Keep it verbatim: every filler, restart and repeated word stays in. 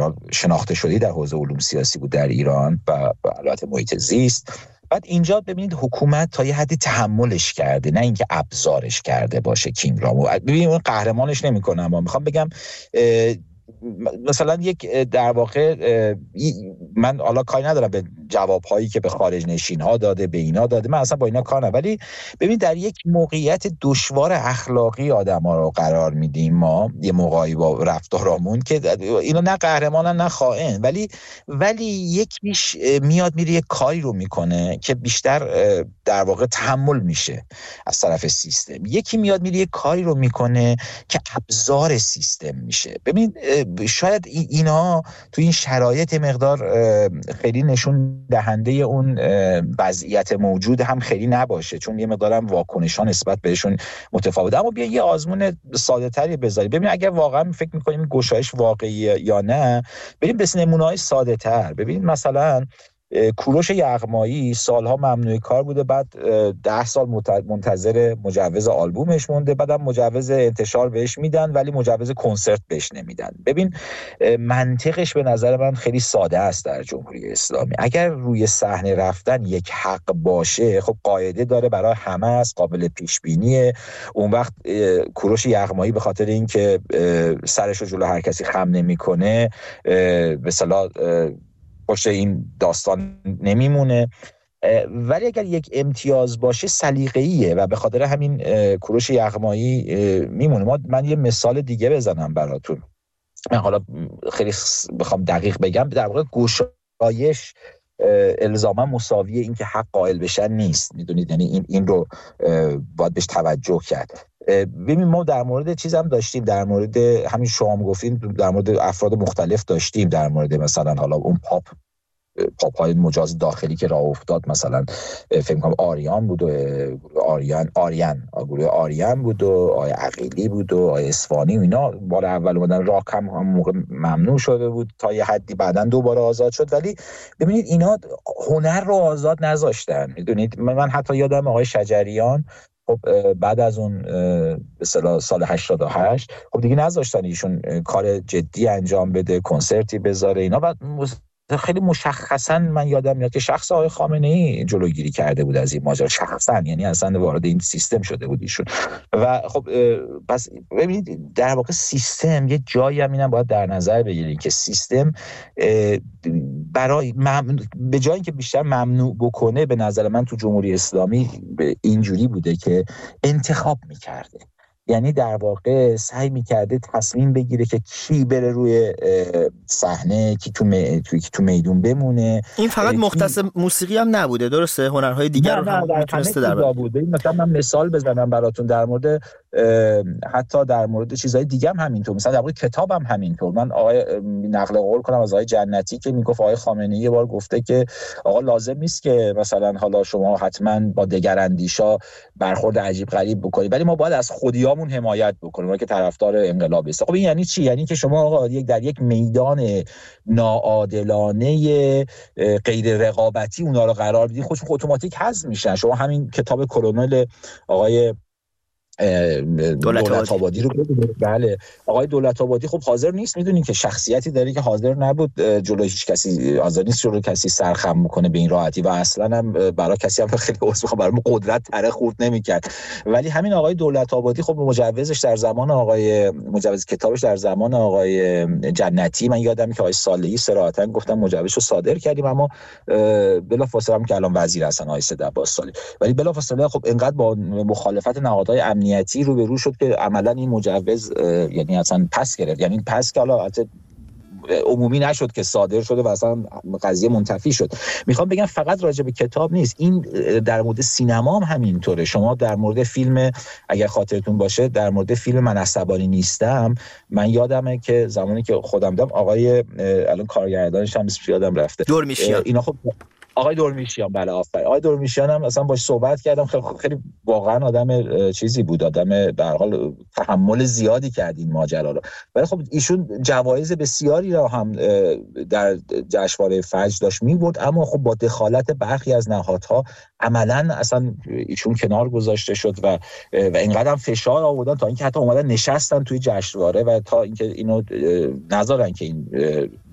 حال شناخته شدی در حوزه علوم سیاسی بود در ایران و البته محیط زیست. بعد اینجا ببینید حکومت تا یه حدی تحملش کرده، نه اینکه ابزارش کرده باشه کینگ رامو. ببینید اون قهرمانش نمی‌کنم، اما میخوام بگم مثلا یک در واقع من حالا کاری ندارم به جوابهایی که به خارج نشین ها داده، به اینا داده، من اصلا با اینا کار ندارم، ولی ببین در یک موقعیت دشوار اخلاقی آدما رو قرار میدیم ما، یه موقعی با رفتارامون که اینا نه قهرمانن نه خائن، ولی ولی یکیش میاد میره یک کاری رو میکنه که بیشتر در واقع تحمل میشه از طرف سیستم، یکی میاد میره یک کاری رو میکنه که ابزار سیستم میشه. ببین شاید اینا تو این شرایط مقدار خیلی نشون دهنده اون وضعیت موجود هم خیلی نباشه، چون یه مقدار هم واکنشان نسبت بهشون متفاوته. اما بیا یه آزمون ساده تری بذاری، ببین اگر واقعا فکر میکنیم گشایش واقعیه یا نه، بریم به نمونه‌های ساده تر. ببین مثلا کوروش یغمایی سالها ممنوع کار بوده، بعد ده سال منتظر مجوز آلبومش مونده، بعدم مجوز انتشار بهش میدن ولی مجوز کنسرت بهش نمیدن. ببین منطقش به نظر من خیلی ساده است در جمهوری اسلامی. اگر روی صحنه رفتن یک حق باشه، خب قاعده داره برای همه است، قابل پیش بینیه. اون وقت کوروش یغمایی به خاطر اینکه سرشو جلو هر کسی خم نمیکنه به اصطلاح پشت این داستان نمیمونه. ولی اگر یک امتیاز باشه سلیقه‌ایه و به خاطر همین کوروش یغمایی میمونه. ما من یه مثال دیگه بزنم براتون، من حالا خیلی بخوام دقیق بگم، در واقع گشایش الزاما مساوی این که حق قائل بشن نیست، میدونید، یعنی این این رو باید بهش توجه کرد. ببین ما در مورد چیز هم داشتیم، در مورد همین شما هم گفتین، در مورد افراد مختلف داشتیم، در مورد مثلا حالا اون پاپ پاپ های مجاز داخلی که راه افتاد، مثلا فکر کنم آریان بود و آریان آریان گروه آریان بود و آقای عقیلی بود و آقای اصفهانی و اینا بار اول اومدن، راک هم هم موقع ممنوع شده بود تا یه حدی، بعدن دوباره آزاد شد. ولی ببینید اینا هنر رو آزاد نذاشتن، میدونید. من حتی یادم آقای شجریان خب بعد از اون به اصطلاح سال هشتاد و هشت خب دیگه نذاشتن ایشون کار جدی انجام بده، کنسرتی بذاره اینا. بعد خیلی مشخصا من یادم میاد که شخص آقای خامنه‌ای جلوگیری کرده بود از این ماجرا، شخصا، یعنی اصلا وارد این سیستم شده بود ایشون. و خب پس ببینید در واقع سیستم یه جایی هم اینم باید در نظر بگیرید که سیستم برای مم... به جایی که بیشتر ممنوع بکنه، به نظر من تو جمهوری اسلامی اینجوری بوده که انتخاب میکرده، یعنی در واقع سعی میکرده تصمیم بگیره که کی بره روی صحنه، کی تو می... کی تو میدون بمونه. این فقط مختص موسیقی هم نبوده، درسته؟ هنرهای دیگر رو هم میتونسته در بر بوده. مثلا من مثال بزنم براتون در مورد حتی در مورد چیزهای دیگه هم همینطور، مثلا در مورد کتاب هم همینطور. من آقای نقل قول کنم از آقای جنتی که میگفت آقای خامنه‌ای یه بار گفته که آقا لازم نیست که مثلا حالا شما حتما با دگراندیشا برخورد عجیب غریب بکنید، ولی ما باید از خودیامون حمایت بکنیم، ما که طرفدار انقلاب هستیم. خب این یعنی چی؟ یعنی که شما آقا یک در یک میدان ناعادلانه غیر رقابتی اونا رو قرار بدین، خودشون اتوماتیک حذف میشن. شما همین کتاب کرونل آقای دولت آبادی رو ببینید. بله آقای دولت آبادی خب حاضر نیست، میدونین که شخصیتی داره که حاضر نبود جلوی هیچ کسی، حاضر نیست جلوی کسی سرخم بکنه به این راحتی، و اصلا هم برای کسی هم خیلی عذر برای قدرت تره خورد نمیکرد. ولی همین آقای دولت آبادی خب مجوزش در زمان آقای مجوز کتابش در زمان آقای جنتی، من یادم که آقای صالحی صراحتا گفتم مجوزشو صادر کردیم، اما بلافاصله هم که الان وزیر هستن آقای سید عباس صالحی، ولی بلافاصله خب اینقدر با مخالفت نهادهای امنیتی رو به رو شد که عملا این مجوز یعنی اصلا پس گرفت. یعنی پس که حالا عمومی نشد که صادر شده و اصلا قضیه منتفی شد. میخوام بگم فقط راجع به کتاب نیست، این در مورد سینما هم همینطوره. شما در مورد فیلم، اگر خاطرتون باشه، در مورد فیلم من عصبانی نیستم، من یادمه که زمانی که خودم دیدم آقای الان کارگردانش هم یادم رفته، دورمیشیان، اینا خب آقای دورمیشیان، بله آفرین، آقای دورمیشیان هم اصلا باش صحبت کردم، خیلی خیلی واقعا آدم چیزی بود، آدم به هر حال تحمل زیادی کرد این ماجرا رو. ولی خب ایشون جوایز بسیاری را هم در جشنواره فجر داشت می‌برد، اما خب با دخالت برخی از نهادها عملاً اصلا ایشون کنار گذاشته شد و و اینقدر فشار آوردن تا اینکه حتی اومدن نشستن توی جشنواره و تا اینکه اینو نذارن که این